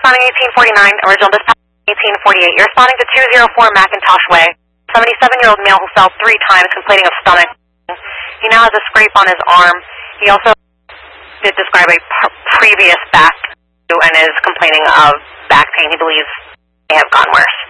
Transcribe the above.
responding 1849, original dispatch 1848. You're responding to 204 Macintosh Way. 77-year-old male who fell 3 times complaining of stomach. He now has a scrape on his arm. He also did describe a previous back issue and is complaining of back pain. He believes may have gone worse.